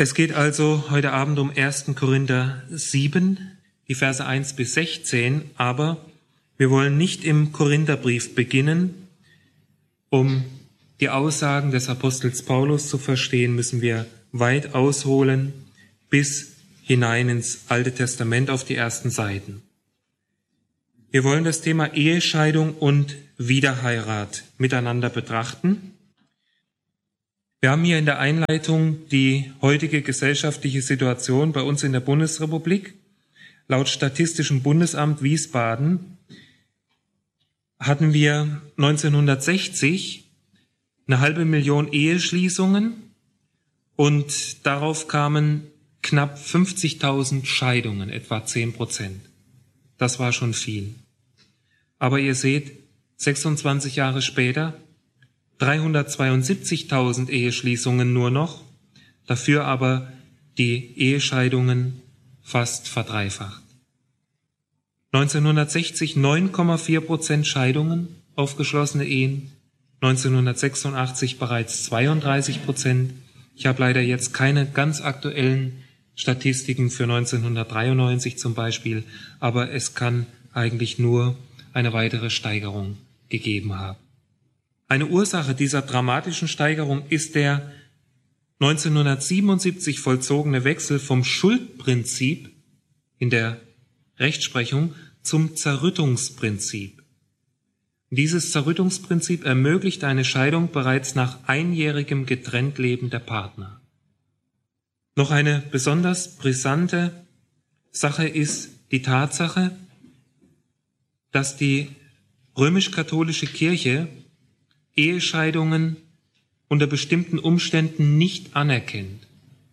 Es geht also heute Abend um 1. Korinther 7, die Verse 1 bis 16, aber wir wollen nicht im Korintherbrief beginnen. Um die Aussagen des Apostels Paulus zu verstehen, müssen wir weit ausholen bis hinein ins Alte Testament auf die ersten Seiten. Wir wollen das Thema Ehescheidung und Wiederheirat miteinander betrachten. Wir haben hier in der Einleitung die heutige gesellschaftliche Situation bei uns in der Bundesrepublik. Laut Statistischem Bundesamt Wiesbaden hatten wir 1960 500.000 Eheschließungen und darauf kamen knapp 50.000 Scheidungen, etwa 10%. Das war schon viel. Aber ihr seht, 26 Jahre später 372.000 Eheschließungen nur noch, dafür aber die Ehescheidungen fast verdreifacht. 1960 9,4% Scheidungen auf geschlossene Ehen, 1986 bereits 32%. Ich habe leider jetzt keine ganz aktuellen Statistiken für 1993 zum Beispiel, aber es kann eigentlich nur eine weitere Steigerung gegeben haben. Eine Ursache dieser dramatischen Steigerung ist der 1977 vollzogene Wechsel vom Schuldprinzip in der Rechtsprechung zum Zerrüttungsprinzip. Dieses Zerrüttungsprinzip ermöglicht eine Scheidung bereits nach einjährigem Getrenntleben der Partner. Noch eine besonders brisante Sache ist die Tatsache, dass die römisch-katholische Kirche Ehescheidungen unter bestimmten Umständen nicht anerkennt.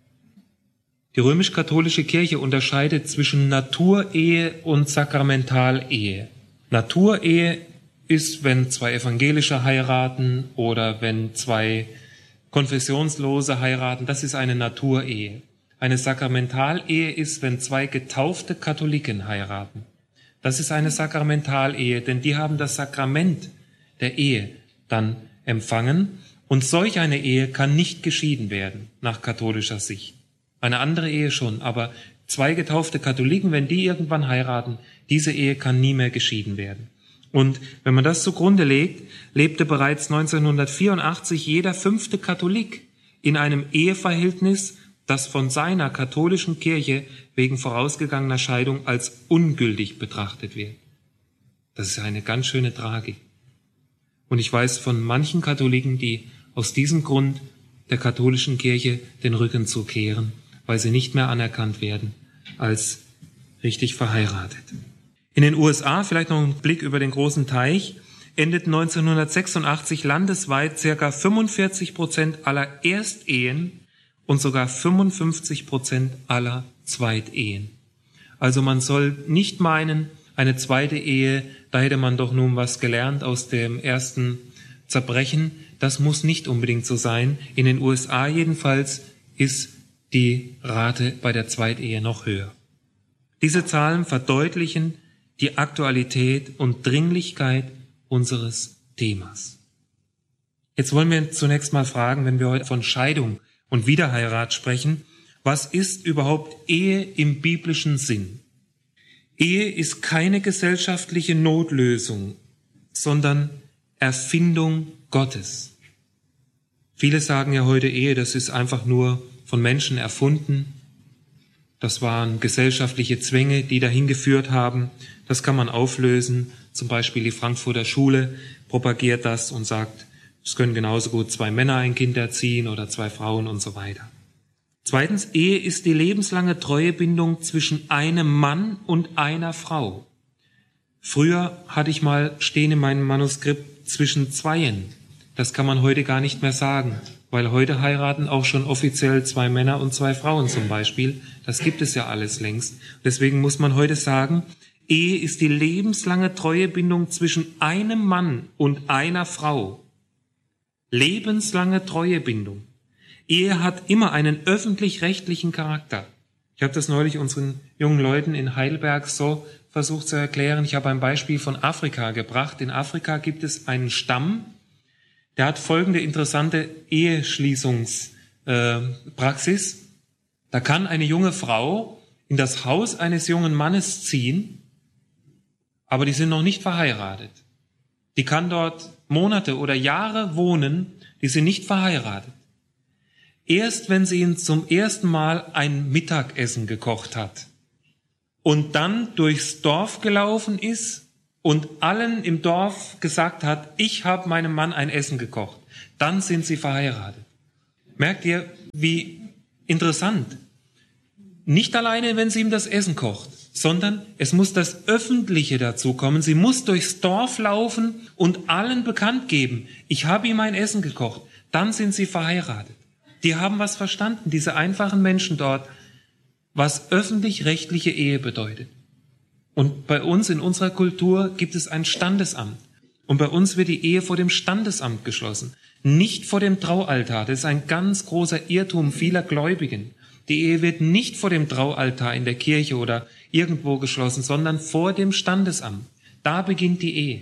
Die römisch-katholische Kirche unterscheidet zwischen Naturehe und Sakramentalehe. Naturehe ist, wenn zwei Evangelische heiraten oder wenn zwei Konfessionslose heiraten, das ist eine Naturehe. Eine Sakramentalehe ist, wenn zwei getaufte Katholiken heiraten. Das ist eine Sakramentalehe, denn die haben das Sakrament der Ehe dann empfangen. Und solch eine Ehe kann nicht geschieden werden, nach katholischer Sicht. Eine andere Ehe schon, aber zwei getaufte Katholiken, wenn die irgendwann heiraten, diese Ehe kann nie mehr geschieden werden. Und wenn man das zugrunde legt, lebte bereits 1984 jeder 5. Katholik in einem Eheverhältnis, das von seiner katholischen Kirche wegen vorausgegangener Scheidung als ungültig betrachtet wird. Das ist eine ganz schöne Tragik. Und ich weiß von manchen Katholiken, die aus diesem Grund der katholischen Kirche den Rücken zukehren, weil sie nicht mehr anerkannt werden als richtig verheiratet. In den USA, vielleicht noch ein Blick über den großen Teich, endeten 1986 landesweit ca. 45% aller Erstehen und sogar 55% aller Zweitehen. Also man soll nicht meinen, eine zweite Ehe, da hätte man doch nun was gelernt aus dem ersten Zerbrechen. Das muss nicht unbedingt so sein. In den USA jedenfalls ist die Rate bei der Zweitehe noch höher. Diese Zahlen verdeutlichen die Aktualität und Dringlichkeit unseres Themas. Jetzt wollen wir zunächst mal fragen, wenn wir heute von Scheidung und Wiederheirat sprechen, was ist überhaupt Ehe im biblischen Sinn? Ehe ist keine gesellschaftliche Notlösung, sondern Erfindung Gottes. Viele sagen ja heute, Ehe, das ist einfach nur von Menschen erfunden. Das waren gesellschaftliche Zwänge, die dahin geführt haben. Das kann man auflösen. Zum Beispiel die Frankfurter Schule propagiert das und sagt, es können genauso gut 2 Männer ein Kind erziehen oder 2 Frauen und so weiter. Zweitens, Ehe ist die lebenslange Treuebindung zwischen einem Mann und einer Frau. Früher hatte ich mal stehen in meinem Manuskript zwischen Zweien. Das kann man heute gar nicht mehr sagen, weil heute heiraten auch schon offiziell 2 Männer und 2 Frauen zum Beispiel. Das gibt es ja alles längst. Deswegen muss man heute sagen, Ehe ist die lebenslange Treuebindung zwischen einem Mann und einer Frau. Lebenslange Treuebindung. Ehe hat immer einen öffentlich-rechtlichen Charakter. Ich habe das neulich unseren jungen Leuten in Heidelberg so versucht zu erklären. Ich habe ein Beispiel von Afrika gebracht. In Afrika gibt es einen Stamm, der hat folgende interessante Eheschließungspraxis. Da kann eine junge Frau in das Haus eines jungen Mannes ziehen, aber die sind noch nicht verheiratet. Die kann dort Monate oder Jahre wohnen, die sind nicht verheiratet. Erst wenn sie ihn zum ersten Mal ein Mittagessen gekocht hat und dann durchs Dorf gelaufen ist und allen im Dorf gesagt hat, ich habe meinem Mann ein Essen gekocht, dann sind sie verheiratet. Merkt ihr, wie interessant? Nicht alleine, wenn sie ihm das Essen kocht, sondern es muss das Öffentliche dazu kommen. Sie muss durchs Dorf laufen und allen bekannt geben, ich habe ihm ein Essen gekocht. Dann sind sie verheiratet. Die haben was verstanden, diese einfachen Menschen dort, was öffentlich-rechtliche Ehe bedeutet. Und bei uns in unserer Kultur gibt es ein Standesamt. Und bei uns wird die Ehe vor dem Standesamt geschlossen, nicht vor dem Traualtar. Das ist ein ganz großer Irrtum vieler Gläubigen. Die Ehe wird nicht vor dem Traualtar in der Kirche oder irgendwo geschlossen, sondern vor dem Standesamt. Da beginnt die Ehe.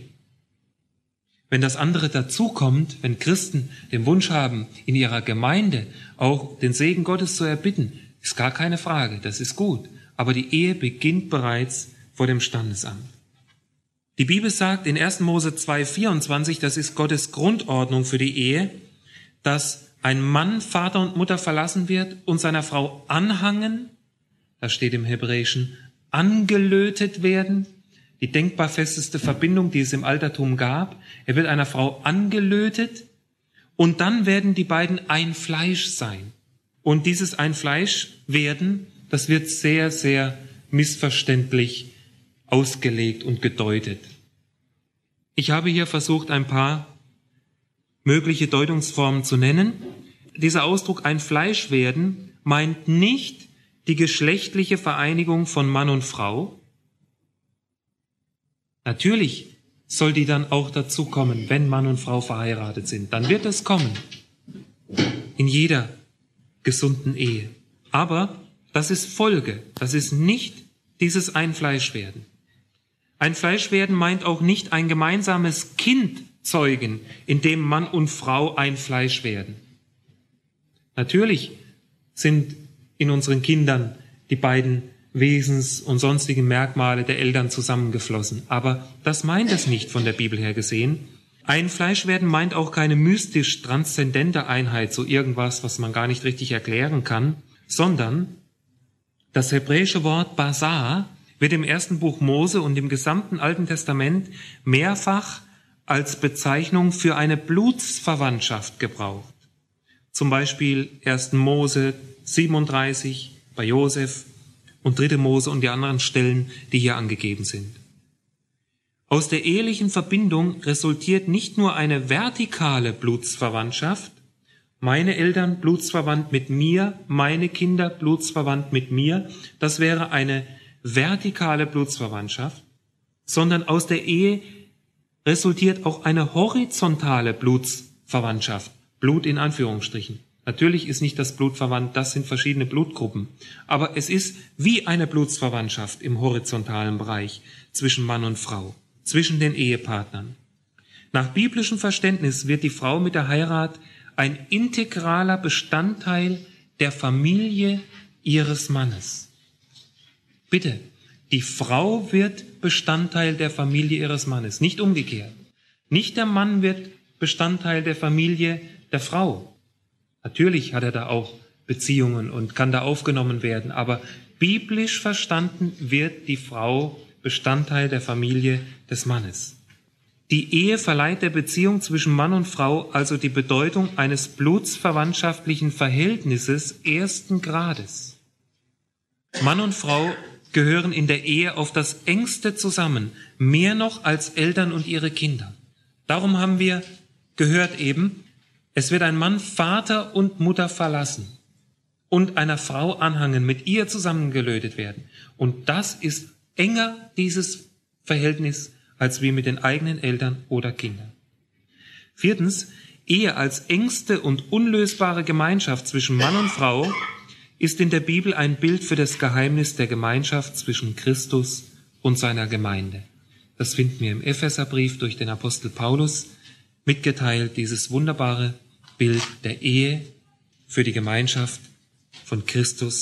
Wenn das andere dazukommt, wenn Christen den Wunsch haben, in ihrer Gemeinde auch den Segen Gottes zu erbitten, ist gar keine Frage, das ist gut. Aber die Ehe beginnt bereits vor dem Standesamt. Die Bibel sagt in 1. Mose 2,24, das ist Gottes Grundordnung für die Ehe, dass ein Mann Vater und Mutter verlassen wird und seiner Frau anhangen, das steht im Hebräischen, angelötet werden, die denkbar festeste Verbindung, die es im Altertum gab. Er wird einer Frau angelötet und dann werden die beiden ein Fleisch sein. Und dieses ein Fleisch werden, das wird sehr, sehr missverständlich ausgelegt und gedeutet. Ich habe hier versucht, ein paar mögliche Deutungsformen zu nennen. Dieser Ausdruck ein Fleisch werden meint nicht die geschlechtliche Vereinigung von Mann und Frau. Natürlich soll die dann auch dazu kommen, wenn Mann und Frau verheiratet sind. Dann wird es kommen. In jeder gesunden Ehe. Aber das ist Folge. Das ist nicht dieses Ein-Fleisch-Werden. Ein-Fleisch-Werden meint auch nicht ein gemeinsames Kind zeugen, in dem Mann und Frau ein Fleisch werden. Natürlich sind in unseren Kindern die beiden Wesens- und sonstigen Merkmale der Eltern zusammengeflossen. Aber das meint es nicht von der Bibel her gesehen. Ein Fleischwerden meint auch keine mystisch transzendente Einheit, so irgendwas, was man gar nicht richtig erklären kann, sondern das hebräische Wort Basar wird im ersten Buch Mose und im gesamten Alten Testament mehrfach als Bezeichnung für eine Blutsverwandtschaft gebraucht. Zum Beispiel 1. Mose 37 bei Josef und 3. Mose und die anderen Stellen, die hier angegeben sind. Aus der ehelichen Verbindung resultiert nicht nur eine vertikale Blutsverwandtschaft, meine Eltern blutsverwandt mit mir, meine Kinder blutsverwandt mit mir, das wäre eine vertikale Blutsverwandtschaft, sondern aus der Ehe resultiert auch eine horizontale Blutsverwandtschaft, Blut in Anführungsstrichen. Natürlich ist nicht das Blut verwandt, das sind verschiedene Blutgruppen, aber es ist wie eine Blutsverwandtschaft im horizontalen Bereich zwischen Mann und Frau, zwischen den Ehepartnern. Nach biblischem Verständnis wird die Frau mit der Heirat ein integraler Bestandteil der Familie ihres Mannes. Bitte, die Frau wird Bestandteil der Familie ihres Mannes, nicht umgekehrt. Nicht der Mann wird Bestandteil der Familie der Frau. Natürlich hat er da auch Beziehungen und kann da aufgenommen werden, aber biblisch verstanden wird die Frau Bestandteil der Familie des Mannes. Die Ehe verleiht der Beziehung zwischen Mann und Frau also die Bedeutung eines blutsverwandtschaftlichen Verhältnisses ersten Grades. Mann und Frau gehören in der Ehe auf das Engste zusammen, mehr noch als Eltern und ihre Kinder. Darum haben wir gehört eben, es wird ein Mann Vater und Mutter verlassen und einer Frau anhangen, mit ihr zusammengelötet werden. Und das ist enger, dieses Verhältnis, als wie mit den eigenen Eltern oder Kindern. 4. Ehe als engste und unlösbare Gemeinschaft zwischen Mann und Frau ist in der Bibel ein Bild für das Geheimnis der Gemeinschaft zwischen Christus und seiner Gemeinde. Das finden wir im Epheserbrief durch den Apostel Paulus mitgeteilt, dieses wunderbare Bild der Ehe für die Gemeinschaft von Christus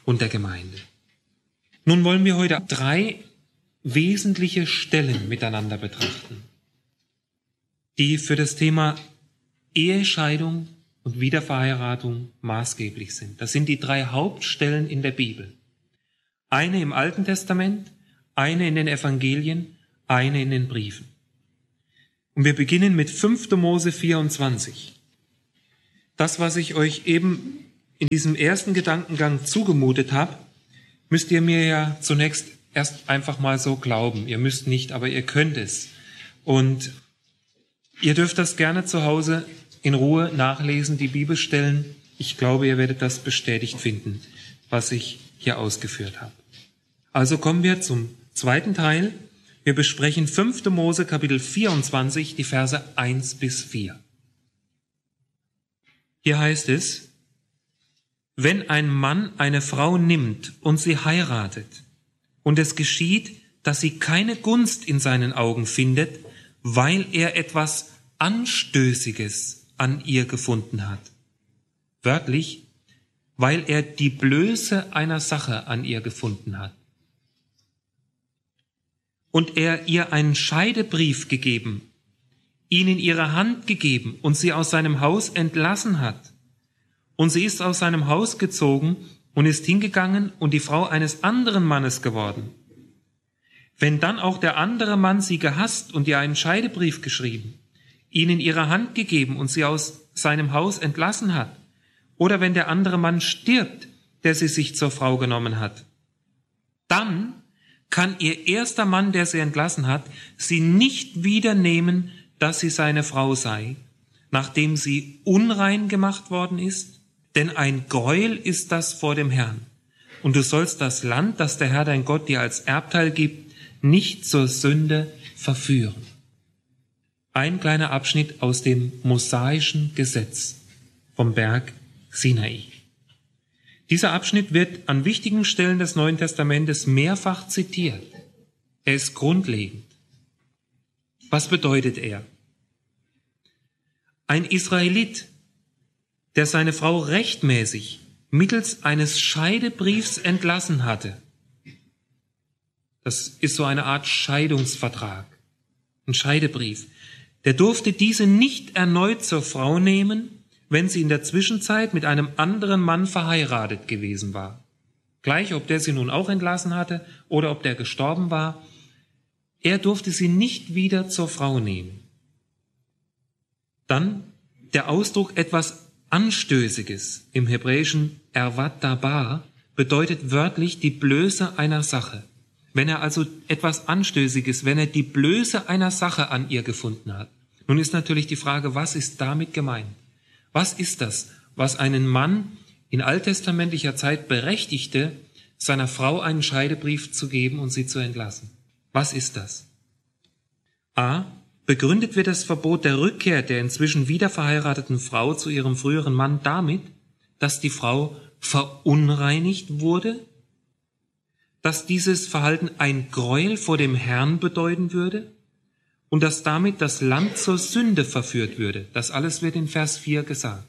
und der Gemeinde. Nun wollen wir heute 3 wesentliche Stellen miteinander betrachten, die für das Thema Ehescheidung und Wiederverheiratung maßgeblich sind. Das sind die 3 Hauptstellen in der Bibel. Eine im Alten Testament, eine in den Evangelien, eine in den Briefen. Und wir beginnen mit 5. Mose 24. Das, was ich euch eben in diesem ersten Gedankengang zugemutet habe, müsst ihr mir ja zunächst erst einfach mal so glauben. Ihr müsst nicht, aber ihr könnt es. Und ihr dürft das gerne zu Hause in Ruhe nachlesen, die Bibelstellen. Ich glaube, ihr werdet das bestätigt finden, was ich hier ausgeführt habe. Also kommen wir zum zweiten Teil. Wir besprechen 5. Mose Kapitel 24, die Verse 1 bis 4. Hier heißt es: Wenn ein Mann eine Frau nimmt und sie heiratet, und es geschieht, dass sie keine Gunst in seinen Augen findet, weil er etwas Anstößiges an ihr gefunden hat. Wörtlich, weil er die Blöße einer Sache an ihr gefunden hat. Und er ihr einen Scheidebrief gegeben, ihn in ihre Hand gegeben und sie aus seinem Haus entlassen hat. Und sie ist aus seinem Haus gezogen und ist hingegangen und die Frau eines anderen Mannes geworden. Wenn dann auch der andere Mann sie gehasst und ihr einen Scheidebrief geschrieben, ihn in ihre Hand gegeben und sie aus seinem Haus entlassen hat, oder wenn der andere Mann stirbt, der sie sich zur Frau genommen hat, dann kann ihr erster Mann, der sie entlassen hat, sie nicht wieder nehmen, dass sie seine Frau sei, nachdem sie unrein gemacht worden ist, denn ein Gräuel ist das vor dem Herrn. Und du sollst das Land, das der Herr dein Gott dir als Erbteil gibt, nicht zur Sünde verführen. Ein kleiner Abschnitt aus dem mosaischen Gesetz vom Berg Sinai. Dieser Abschnitt wird an wichtigen Stellen des Neuen Testamentes mehrfach zitiert. Er ist grundlegend. Was bedeutet er? Ein Israelit, der seine Frau rechtmäßig mittels eines Scheidebriefs entlassen hatte. Das ist so eine Art Scheidungsvertrag, ein Scheidebrief. Der durfte diese nicht erneut zur Frau nehmen, wenn sie in der Zwischenzeit mit einem anderen Mann verheiratet gewesen war. Gleich, ob der sie nun auch entlassen hatte oder ob der gestorben war, er durfte sie nicht wieder zur Frau nehmen. Dann der Ausdruck etwas Anstößiges im Hebräischen ervat dabar bedeutet wörtlich die Blöße einer Sache. Wenn er also etwas Anstößiges, wenn er die Blöße einer Sache an ihr gefunden hat. Nun ist natürlich die Frage, was ist damit gemeint? Was ist das, was einen Mann in alttestamentlicher Zeit berechtigte, seiner Frau einen Scheidebrief zu geben und sie zu entlassen? Was ist das? A. Begründet wird das Verbot der Rückkehr der inzwischen wiederverheirateten Frau zu ihrem früheren Mann damit, dass die Frau verunreinigt wurde, dass dieses Verhalten ein Gräuel vor dem Herrn bedeuten würde und dass damit das Land zur Sünde verführt würde. Das alles wird in Vers 4 gesagt.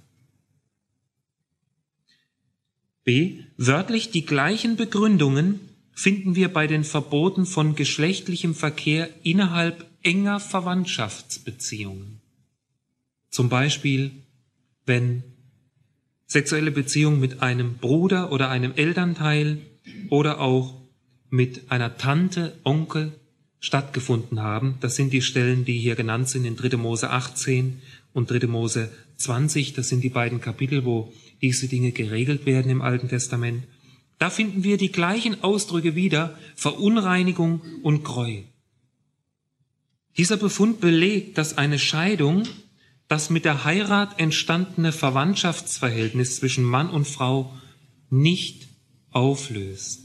B. Wörtlich die gleichen Begründungen finden wir bei den Verboten von geschlechtlichem Verkehr innerhalb enger Verwandtschaftsbeziehungen. Zum Beispiel, wenn sexuelle Beziehungen mit einem Bruder oder einem Elternteil oder auch mit einer Tante, Onkel stattgefunden haben. Das sind die Stellen, die hier genannt sind in 3. Mose 18 und 3. Mose 20. Das sind die beiden Kapitel, wo diese Dinge geregelt werden im Alten Testament. Da finden wir die gleichen Ausdrücke wieder, Verunreinigung und Gräuel. Dieser Befund belegt, dass eine Scheidung das mit der Heirat entstandene Verwandtschaftsverhältnis zwischen Mann und Frau nicht auflöst.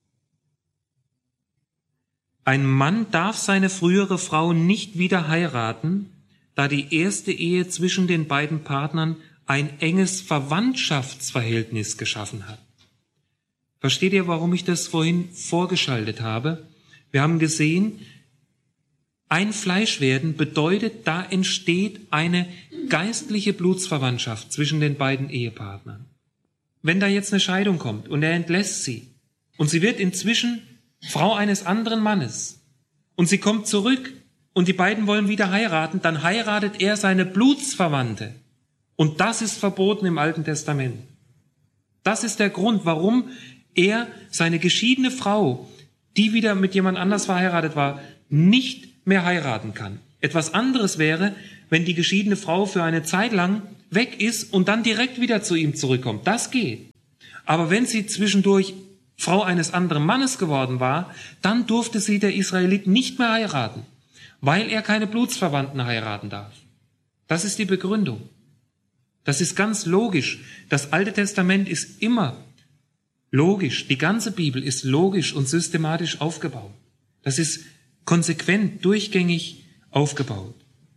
Ein Mann darf seine frühere Frau nicht wieder heiraten, da die erste Ehe zwischen den beiden Partnern ein enges Verwandtschaftsverhältnis geschaffen hat. Versteht ihr, warum ich das vorhin vorgeschaltet habe? Wir haben gesehen, ein Fleischwerden bedeutet, da entsteht eine geistliche Blutsverwandtschaft zwischen den beiden Ehepartnern. wenn da jetzt eine Scheidung kommt und er entlässt sie und sie wird inzwischen Frau eines anderen Mannes und sie kommt zurück und die beiden wollen wieder heiraten, dann heiratet er seine Blutsverwandte. Und das ist verboten im Alten Testament. Das ist der Grund, warum er seine geschiedene Frau, die wieder mit jemand anders verheiratet war, nicht mehr heiraten kann. Etwas anderes wäre, wenn die geschiedene Frau für eine Zeit lang weg ist und dann direkt wieder zu ihm zurückkommt. Das geht. Aber wenn sie zwischendurch Frau eines anderen Mannes geworden war, dann durfte sie der Israelit nicht mehr heiraten, weil er keine Blutsverwandten heiraten darf. Das ist die Begründung. Das ist ganz logisch. Das Alte Testament ist immer logisch. Die ganze Bibel ist logisch und systematisch aufgebaut. Das ist konsequent, durchgängig aufgebaut.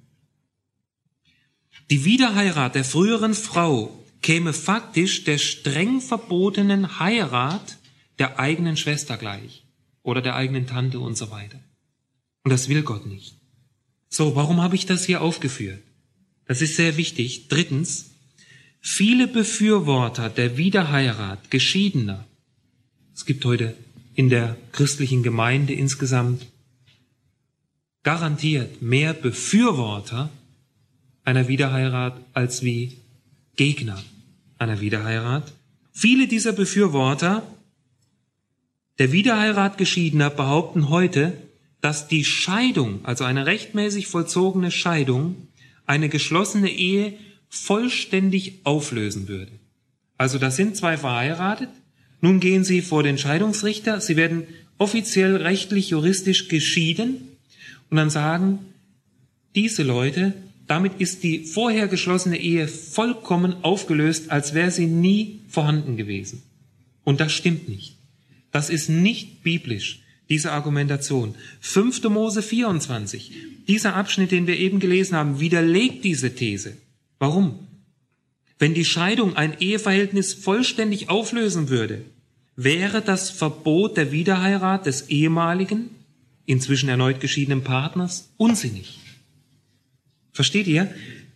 Die Wiederheirat der früheren Frau käme faktisch der streng verbotenen Heirat der eigenen Schwester gleich oder der eigenen Tante und so weiter. Und das will Gott nicht. So, warum habe ich das hier aufgeführt? Das ist sehr wichtig. Drittens, viele Befürworter der Wiederheirat Geschiedener, es gibt heute in der christlichen Gemeinde insgesamt garantiert mehr Befürworter einer Wiederheirat als wie Gegner einer Wiederheirat. Viele dieser Befürworter der Wiederheirat Geschiedener behaupten heute, dass die Scheidung, also eine rechtmäßig vollzogene Scheidung, eine geschlossene Ehe vollständig auflösen würde. Also da sind zwei verheiratet, nun gehen sie vor den Scheidungsrichter, sie werden offiziell rechtlich, juristisch geschieden und dann sagen diese Leute, damit ist die vorher geschlossene Ehe vollkommen aufgelöst, als wäre sie nie vorhanden gewesen. Und das stimmt nicht. Das ist nicht biblisch, diese Argumentation. 5. Mose 24, dieser Abschnitt, den wir eben gelesen haben, widerlegt diese These. Warum? Wenn die Scheidung ein Eheverhältnis vollständig auflösen würde, wäre das Verbot der Wiederheirat des ehemaligen, inzwischen erneut geschiedenen Partners unsinnig. Versteht ihr?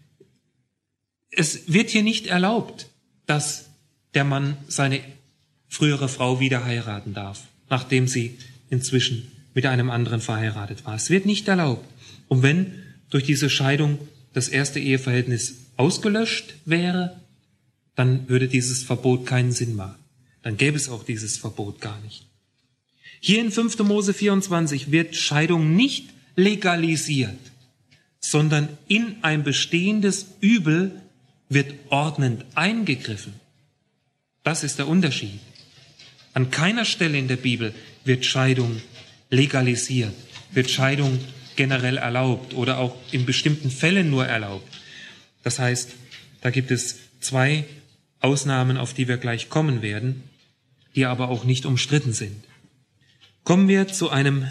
Es wird hier nicht erlaubt, dass der Mann seine frühere Frau wieder heiraten darf, nachdem sie inzwischen mit einem anderen verheiratet war. Es wird nicht erlaubt. Und wenn durch diese Scheidung das erste Eheverhältnis ausgelöscht wäre, dann würde dieses Verbot keinen Sinn machen. Dann gäbe es auch dieses Verbot gar nicht. Hier in 5. Mose 24 wird Scheidung nicht legalisiert, sondern in ein bestehendes Übel wird ordnend eingegriffen. Das ist der Unterschied. An keiner Stelle in der Bibel wird Scheidung legalisiert, wird Scheidung generell erlaubt oder auch in bestimmten Fällen nur erlaubt. Das heißt, da gibt es zwei Ausnahmen, auf die wir gleich kommen werden, die aber auch nicht umstritten sind. Kommen wir zu einem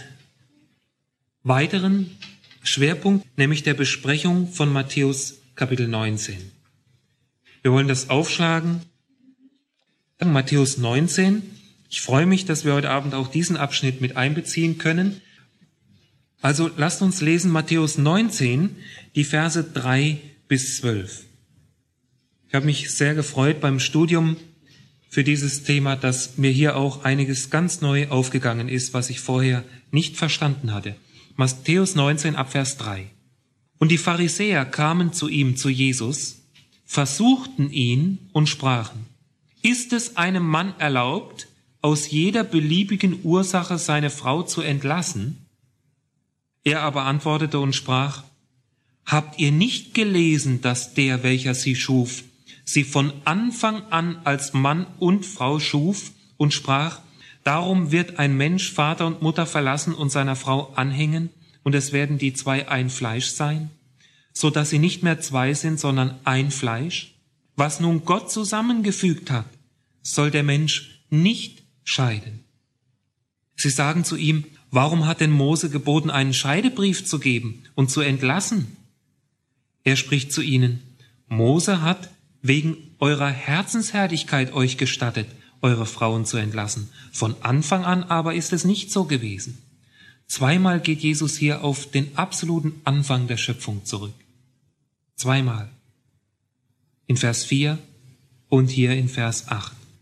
weiteren Schwerpunkt, nämlich der Besprechung von Matthäus Kapitel 19. Wir wollen das aufschlagen. Matthäus 19. Ich freue mich, dass wir heute Abend auch diesen Abschnitt mit einbeziehen können. Also lasst uns lesen Matthäus 19, die Verse 3 bis 12. Ich habe mich sehr gefreut beim Studium für dieses Thema, dass mir hier auch einiges ganz neu aufgegangen ist, was ich vorher nicht verstanden hatte. Matthäus 19 ab Vers 3. Und die Pharisäer kamen zu ihm, zu Jesus, versuchten ihn und sprachen: Ist es einem Mann erlaubt, aus jeder beliebigen Ursache seine Frau zu entlassen? Er aber antwortete und sprach: Habt ihr nicht gelesen, dass der, welcher sie schuf, sie von Anfang an als Mann und Frau schuf und sprach: Darum wird ein Mensch Vater und Mutter verlassen und seiner Frau anhängen, und es werden die zwei ein Fleisch sein, so dass sie nicht mehr zwei sind, sondern ein Fleisch. Was nun Gott zusammengefügt hat, soll der Mensch nicht scheiden. Sie sagen zu ihm: Warum hat denn Mose geboten, einen Scheidebrief zu geben und zu entlassen? Er spricht zu ihnen: Mose hat wegen eurer Herzenshärtigkeit euch gestattet, eure Frauen zu entlassen. Von Anfang an aber ist es nicht so gewesen. Zweimal geht Jesus hier auf den absoluten Anfang der Schöpfung zurück. Zweimal. In Vers 4 und hier in Vers 8.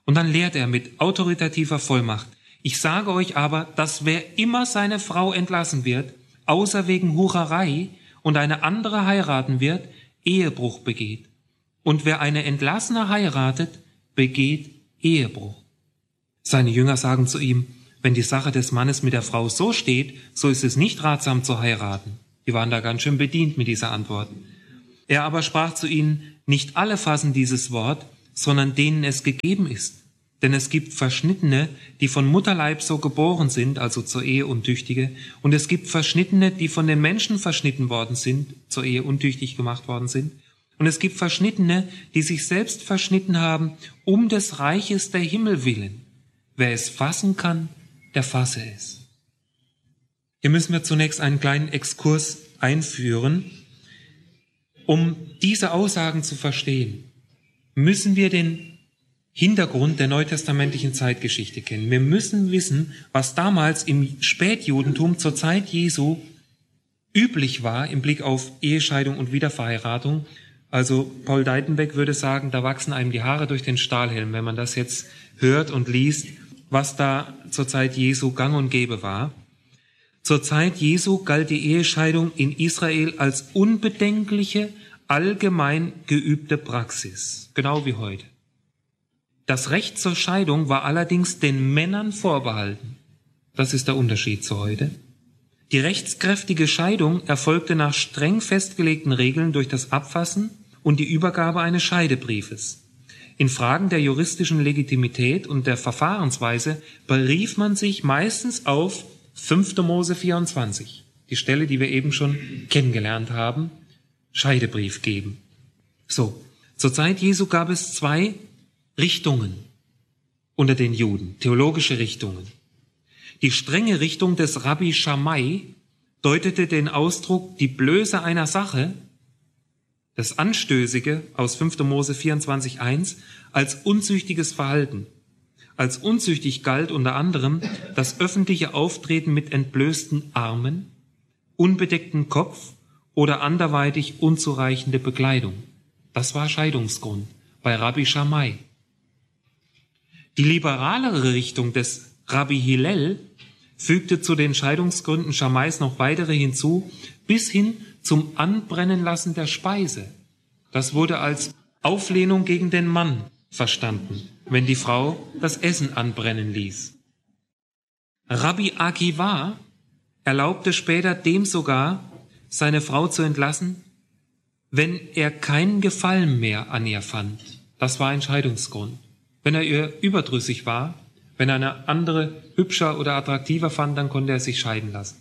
Und dann lehrt er mit autoritativer Vollmacht: Ich sage euch aber, dass wer immer seine Frau entlassen wird, außer wegen Hurerei, und eine andere heiraten wird, Ehebruch begeht. Und wer eine Entlassene heiratet, begeht Ehebruch. Seine Jünger sagen zu ihm: Wenn die Sache des Mannes mit der Frau so steht, so ist es nicht ratsam zu heiraten. Die waren da ganz schön bedient mit dieser Antwort. Er aber sprach zu ihnen: Nicht alle fassen dieses Wort, sondern denen es gegeben ist. Denn es gibt Verschnittene, die von Mutterleib so geboren sind, also zur Ehe untüchtige, und es gibt Verschnittene, die von den Menschen verschnitten worden sind, zur Ehe untüchtig gemacht worden sind, und es gibt Verschnittene, die sich selbst verschnitten haben, um des Reiches der Himmel willen. Wer es fassen kann, der fasse es. Hier müssen wir zunächst einen kleinen Exkurs einführen. Um diese Aussagen zu verstehen, müssen wir den Hintergrund der neutestamentlichen Zeitgeschichte kennen. Wir müssen wissen, was damals im Spätjudentum zur Zeit Jesu üblich war im Blick auf Ehescheidung und Wiederverheiratung. Also Paul Deitenbeck würde sagen, da wachsen einem die Haare durch den Stahlhelm, wenn man das jetzt hört und liest, was da zur Zeit Jesu gang und gäbe war. Zur Zeit Jesu galt die Ehescheidung in Israel als unbedenkliche, allgemein geübte Praxis, genau wie heute. Das Recht zur Scheidung war allerdings den Männern vorbehalten. Das ist der Unterschied zu heute. Die rechtskräftige Scheidung erfolgte nach streng festgelegten Regeln durch das Abfassen und die Übergabe eines Scheidebriefes. In Fragen der juristischen Legitimität und der Verfahrensweise berief man sich meistens auf 5. Mose 24, die Stelle, die wir eben schon kennengelernt haben, Scheidebrief geben. So, zur Zeit Jesu gab es 2 Richtungen unter den Juden, theologische Richtungen. Die strenge Richtung des Rabbi Shammai deutete den Ausdruck die Blöße einer Sache, das Anstößige aus 5. Mose 24,1, als unzüchtiges Verhalten. Als unzüchtig galt unter anderem das öffentliche Auftreten mit entblößten Armen, unbedeckten Kopf oder anderweitig unzureichende Bekleidung. Das war Scheidungsgrund bei Rabbi Shammai. Die liberalere Richtung des Rabbi Hillel fügte zu den Scheidungsgründen Schammais noch weitere hinzu, bis hin zum Anbrennen lassen der Speise. Das wurde als Auflehnung gegen den Mann verstanden, wenn die Frau das Essen anbrennen ließ. Rabbi Akiva erlaubte später dem sogar, seine Frau zu entlassen, wenn er keinen Gefallen mehr an ihr fand. Das war ein Scheidungsgrund. Wenn er ihr überdrüssig war, wenn er eine andere hübscher oder attraktiver fand, dann konnte er sich scheiden lassen.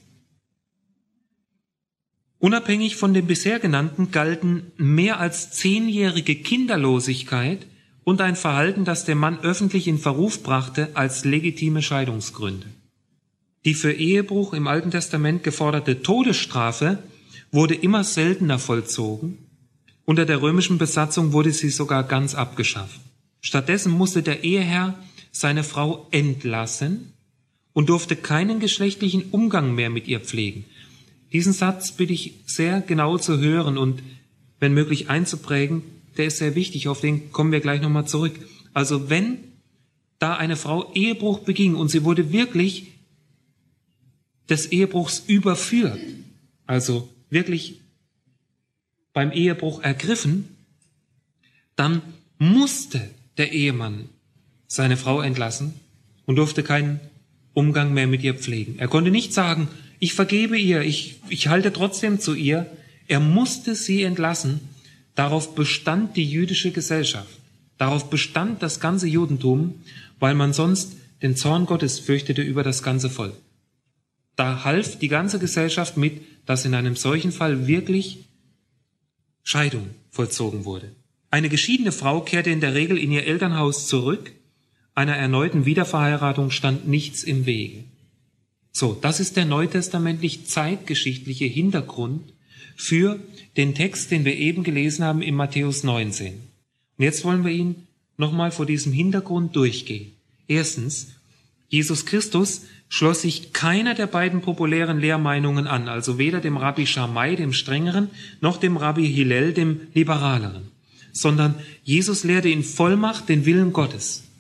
Unabhängig von dem bisher genannten galten mehr als 10-jährige Kinderlosigkeit und ein Verhalten, das den Mann öffentlich in Verruf brachte, als legitime Scheidungsgründe. Die für Ehebruch im Alten Testament geforderte Todesstrafe wurde immer seltener vollzogen. Unter der römischen Besatzung wurde sie sogar ganz abgeschafft. Stattdessen musste der Eheherr seine Frau entlassen und durfte keinen geschlechtlichen Umgang mehr mit ihr pflegen. Diesen Satz bitte ich sehr genau zu hören und wenn möglich einzuprägen, der ist sehr wichtig, auf den kommen wir gleich nochmal zurück. Also wenn da eine Frau Ehebruch beging und sie wurde wirklich des Ehebruchs überführt, also wirklich beim Ehebruch ergriffen, dann musste der Ehemann seine Frau entlassen und durfte keinen Umgang mehr mit ihr pflegen. Er konnte nicht sagen, ich vergebe ihr, ich halte trotzdem zu ihr. Er musste sie entlassen. Darauf bestand die jüdische Gesellschaft. Darauf bestand das ganze Judentum, weil man sonst den Zorn Gottes fürchtete über das ganze Volk. Da half die ganze Gesellschaft mit, dass in einem solchen Fall wirklich Scheidung vollzogen wurde. Eine geschiedene Frau kehrte in der Regel in ihr Elternhaus zurück. Einer erneuten Wiederverheiratung stand nichts im Wege. So, das ist der neutestamentlich zeitgeschichtliche Hintergrund für den Text, den wir eben gelesen haben in Matthäus 19. Und jetzt wollen wir ihn nochmal vor diesem Hintergrund durchgehen. Erstens, Jesus Christus schloss sich keiner der beiden populären Lehrmeinungen an, also weder dem Rabbi Shammai, dem strengeren, noch dem Rabbi Hillel, dem liberaleren, sondern Jesus lehrte in Vollmacht den Willen Gottes.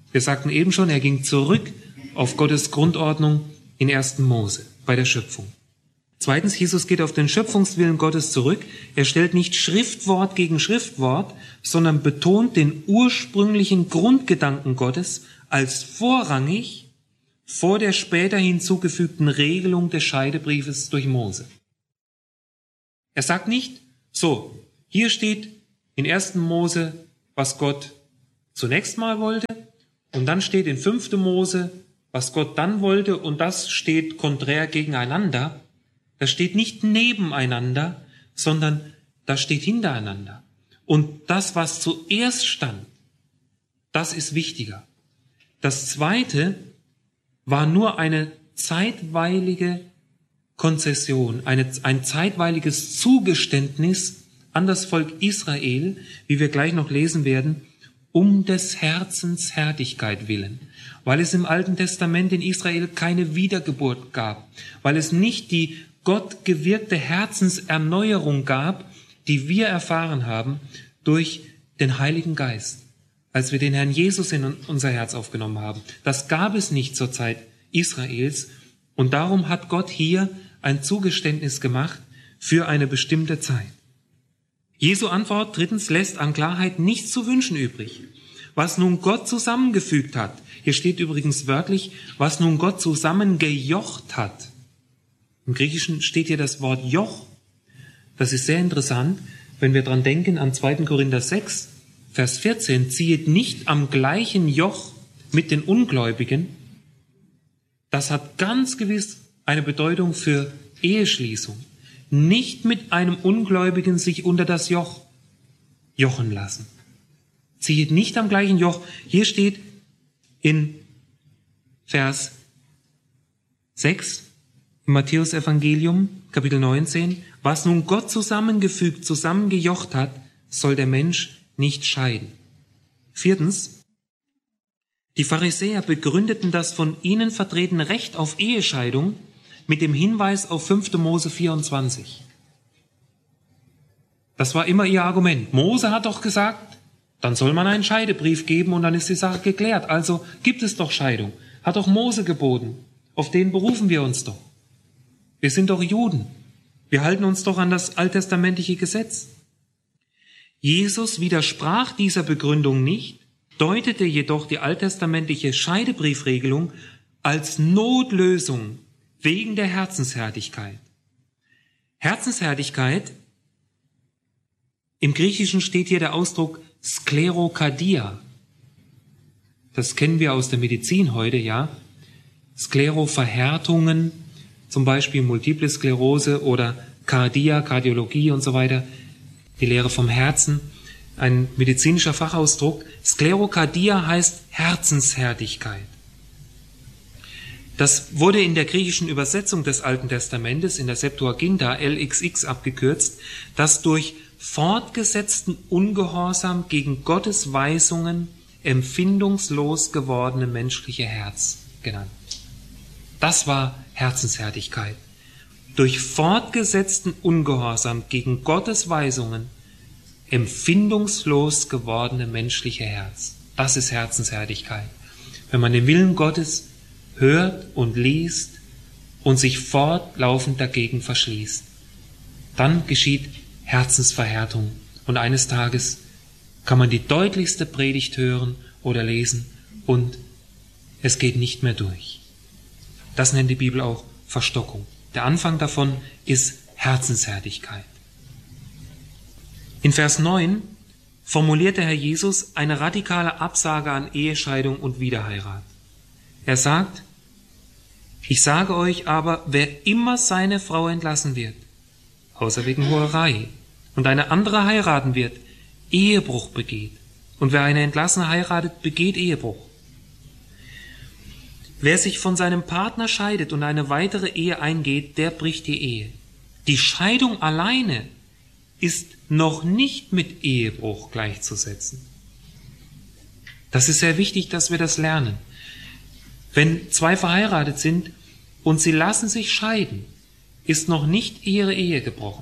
Wir sagten eben schon, er ging zurück auf Gottes Grundordnung in 1. Mose bei der Schöpfung. Zweitens, Jesus geht auf den Schöpfungswillen Gottes zurück. Er stellt nicht Schriftwort gegen Schriftwort, sondern betont den ursprünglichen Grundgedanken Gottes als vorrangig vor der später hinzugefügten Regelung des Scheidebriefes durch Mose. Er sagt nicht, so, hier steht in 1. Mose, was Gott zunächst mal wollte, und dann steht in 5. Mose, was Gott dann wollte, und das steht konträr gegeneinander. Das steht nicht nebeneinander, sondern das steht hintereinander. Und das, was zuerst stand, das ist wichtiger. Das Zweite war nur eine zeitweilige Konzession, ein zeitweiliges Zugeständnis an das Volk Israel, wie wir gleich noch lesen werden, um des Herzens Herrlichkeit willen, weil es im Alten Testament in Israel keine Wiedergeburt gab, weil es nicht die Gott gewirkte Herzenserneuerung gab, die wir erfahren haben durch den Heiligen Geist, als wir den Herrn Jesus in unser Herz aufgenommen haben. Das gab es nicht zur Zeit Israels und darum hat Gott hier ein Zugeständnis gemacht für eine bestimmte Zeit. Jesu Antwort drittens lässt an Klarheit nichts zu wünschen übrig. Was nun Gott zusammengefügt hat, hier steht übrigens wörtlich, was nun Gott zusammengejocht hat. Im Griechischen steht hier das Wort Joch. Das ist sehr interessant, wenn wir dran denken an 2. Korinther 6, Vers 14, ziehet nicht am gleichen Joch mit den Ungläubigen. Das hat ganz gewiss eine Bedeutung für Eheschließung. Nicht mit einem Ungläubigen sich unter das Joch jochen lassen. Ziehet nicht am gleichen Joch. Hier steht in Vers 6 im Matthäus-Evangelium, Kapitel 19, was nun Gott zusammengefügt, zusammengejocht hat, soll der Mensch nicht scheiden. Viertens, die Pharisäer begründeten das von ihnen vertretene Recht auf Ehescheidung mit dem Hinweis auf 5. Mose 24. Das war immer ihr Argument. Mose hat doch gesagt, dann soll man einen Scheidebrief geben und dann ist die Sache geklärt. Also gibt es doch Scheidung. Hat doch Mose geboten. Auf den berufen wir uns doch. Wir sind doch Juden. Wir halten uns doch an das alttestamentliche Gesetz. Jesus widersprach dieser Begründung nicht, deutete jedoch die alttestamentliche Scheidebriefregelung als Notlösung wegen der Herzenshärtigkeit. Herzenshärtigkeit, im Griechischen steht hier der Ausdruck Sklerokardia. Das kennen wir aus der Medizin heute, ja. Skleroverhärtungen, zum Beispiel Multiple Sklerose oder Kardiologie und so weiter, die Lehre vom Herzen, ein medizinischer Fachausdruck. Sklerokardia heißt Herzenshärtigkeit. Das wurde in der griechischen Übersetzung des Alten Testamentes, in der Septuaginta, LXX abgekürzt, das durch fortgesetzten Ungehorsam gegen Gottes Weisungen empfindungslos gewordene menschliche Herz genannt. Das war Herzenshärtigkeit. Durch fortgesetzten Ungehorsam gegen Gottes Weisungen empfindungslos gewordene menschliche Herz. Das ist Herzenshärtigkeit. Wenn man den Willen Gottes hört und liest und sich fortlaufend dagegen verschließt, dann geschieht Herzensverhärtung. Und eines Tages kann man die deutlichste Predigt hören oder lesen und es geht nicht mehr durch. Das nennt die Bibel auch Verstockung. Der Anfang davon ist Herzenshärtigkeit. In Vers 9 formuliert der Herr Jesus eine radikale Absage an Ehescheidung und Wiederheirat. Er sagt, ich sage euch aber, wer immer seine Frau entlassen wird, außer wegen Hurerei, und eine andere heiraten wird, Ehebruch begeht. Und wer eine Entlassene heiratet, begeht Ehebruch. Wer sich von seinem Partner scheidet und eine weitere Ehe eingeht, der bricht die Ehe. Die Scheidung alleine ist noch nicht mit Ehebruch gleichzusetzen. Das ist sehr wichtig, dass wir das lernen. Wenn zwei verheiratet sind und sie lassen sich scheiden, ist noch nicht ihre Ehe gebrochen,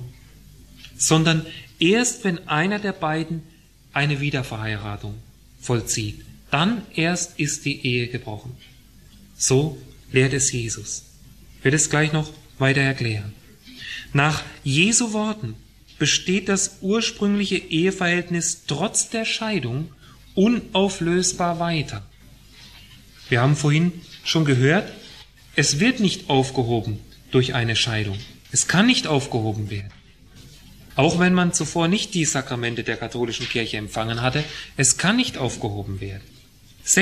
sondern erst wenn einer der beiden eine Wiederverheiratung vollzieht, dann erst ist die Ehe gebrochen. So lehrt es Jesus. Ich werde es gleich noch weiter erklären. Nach Jesu Worten besteht das ursprüngliche Eheverhältnis trotz der Scheidung unauflösbar weiter. Wir haben vorhin schon gehört, es wird nicht aufgehoben durch eine Scheidung. Es kann nicht aufgehoben werden. Auch wenn man zuvor nicht die Sakramente der katholischen Kirche empfangen hatte, es kann nicht aufgehoben werden.